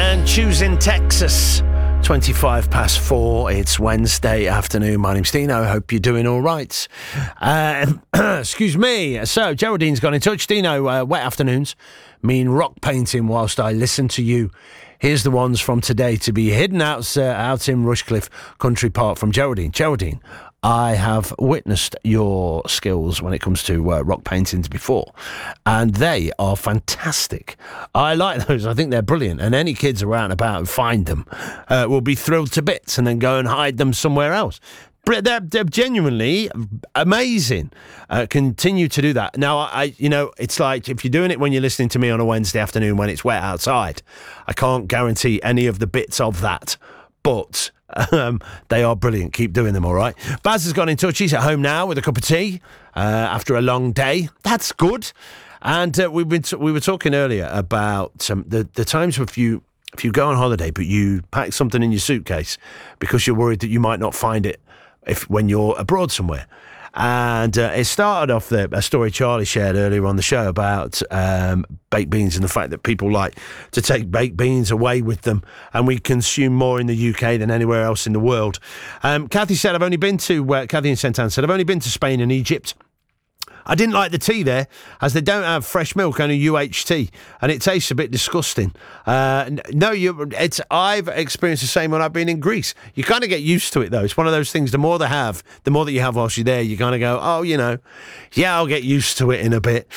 and Choosing Texas. 25 past 4. It's Wednesday afternoon. My name's Dino. I hope you're doing all right. Excuse me. So, Geraldine's got in touch. Dino, wet afternoons mean rock painting whilst I listen to you. Here's the ones from today to be hidden out in Rushcliffe Country Park from Geraldine. Geraldine, I have witnessed your skills when it comes to rock paintings before, and they are fantastic. I like those. I think they're brilliant, and any kids around about who find them will be thrilled to bits and then go and hide them somewhere else. They're genuinely amazing. Continue to do that. Now, it's like if you're doing it when you're listening to me on a Wednesday afternoon when it's wet outside, I can't guarantee any of the bits of that, but they are brilliant. Keep doing them, all right? Baz has gone in touch. He's at home now with a cup of tea after a long day. That's good. And we were talking earlier about the times if you go on holiday but you pack something in your suitcase because you're worried that you might not find it when you're abroad somewhere. And it started off a story Charlie shared earlier on the show about baked beans and the fact that people like to take baked beans away with them, and we consume more in the UK than anywhere else in the world. Kathy said, Kathy in St Anne said, I've only been to Spain and Egypt. I didn't like the tea there, as they don't have fresh milk, only UHT, and it tastes a bit disgusting. I've experienced the same when I've been in Greece. You kind of get used to it, though. It's one of those things, the more that you have whilst you're there, you kind of go, I'll get used to it in a bit.